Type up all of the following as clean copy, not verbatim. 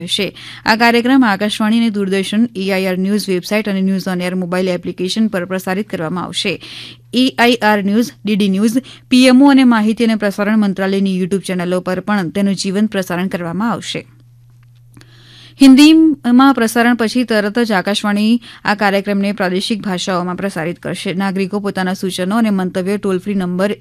છે. આ કાર્યક્રમ આકાશવાણી અને દૂરદર્શન, AIR ન્યૂઝ વેબસાઇટ અને news on air mobile application પર પ્રસારિત કરવામાં આવશે. AIR news, DD news, PMO અને માહિતી અને પ્રસારણ મંત્રાલયની યુટ્યુબ ચેનલો પર પણ તેનું જીવંત પ્રસારણ કરવામાં આવશે. હિન્દીમાં પ્રસારણ પછી તરત જ આકાશવાણી આ કાર્યક્રમને પ્રાદેશિક ભાષાઓમાં પ્રસારિત કરશે. નાગરિકો પોતાના સૂચનો અને મંતવ્યો ટોલ ફ્રી નંબર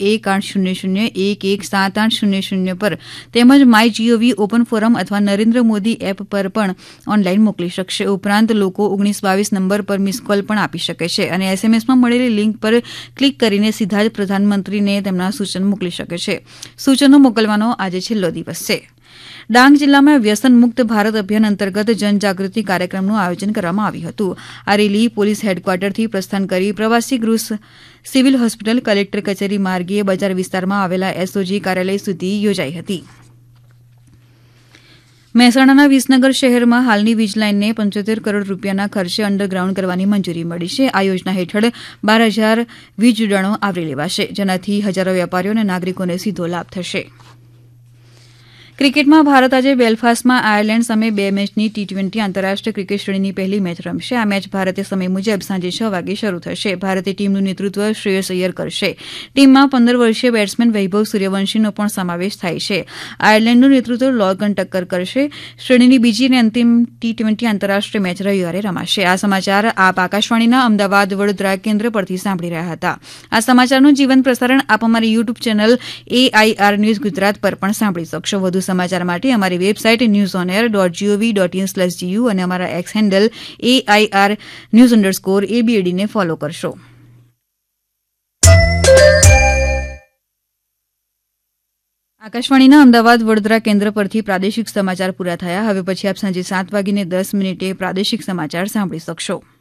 1-800-117800 પર તેમજ માય GOV ઓપન ફોરમ અથવા નરેન્દ્ર મોદી એપ પર પણ ઓનલાઈન મોકલી શકશે. ઉપરાંત લોકો 1922 નંબર પર મિસ કોલ પણ આપી શકે છે અને SMSમાં મળેલી લિંક પર ક્લિક કરીને સીધા જ પ્રધાનમંત્રીને તેમના સૂચન મોકલી શકે છે. સૂચનો મોકલવાનો આજે છેલ્લો દિવસ છે. ડાંગ જિલ્લામાં વ્યસન મુક્ત ભારત અભિયાન અંતર્ગત જનજાગૃતિ કાર્યક્રમનું આયોજન કરવામાં આવ્યું હતું. આ રેલી પોલીસ હેડક્વાર્ટરથી પ્રસ્થાન કરી પ્રવાસી ગૃહ, સિવિલ હોસ્પિટલ, કલેક્ટર કચેરી માર્ગે બજાર વિસ્તારમાં આવેલા SOG કાર્યાલય સુધી યોજાઈ હતી. મહેસાણાના વિસનગર શહેરમાં હાલની વીજ લાઇનને 75 કરોડ રૂપિયાના ખર્ચે અંડરગ્રાઉન્ડ કરવાની મંજૂરી મળી છે. આ યોજના હેઠળ 12,000 વીજ જોડાણો આવરી લેવાશે, જેનાથી હજારો વેપારીઓ અને નાગરિકોને સીધો લાભ થશે. ક્રિકેટમાં ભારત આજે બેલફાસ્ટમાં આયર્લેન્ડ સામે 2 મેચની T20 આંતરરાષ્ટ્રીય ક્રિકેટ શ્રેણીની પહેલી મેચ રમશે. આ મેચ ભારતીય સમય મુજબ સાંજે 6 વાગે શરૂ થશે. ભારતીય ટીમનું નેતૃત્વ શ્રેયસ અય્યર કરશે. ટીમમાં 15 વર્ષીય બેટ્સમેન વૈભવ સૂર્યવંશીનો પણ સમાવેશ થાય છે. આયર્લેન્ડનું નેતૃત્વ લોગન ટક્કર કરશે. શ્રેણીની બીજી અને અંતિમ T20 આંતરરાષ્ટ્રીય મેચ રવિવારે રમાશે. આ સમાચાર આપ આકાશવાણીના અમદાવાદ વડોદરા કેન્દ્ર પરથી સાંભળી રહ્યા હતા. આ સમાચારનું જીવંત પ્રસારણ આપ અમારી YouTube channel AIR news Gujarat પર પણ સાંભળી શકશો. વધુ સમાચાર માટે અમારી વેબસાઇટ newsonair.gov.in/gu અને અમારા એક્સ હેન્ડલ AIR news_ABAD ને ફોલો કરશો. આકાશવાણીના અમદાવાદ વડોદરા કેન્દ્ર પરથી પ્રાદેશિક સમાચાર પૂરા થયા. હવે પછી આપ સાંજે 7:10 પ્રાદેશિક સમાચાર સાંભળી શકશો.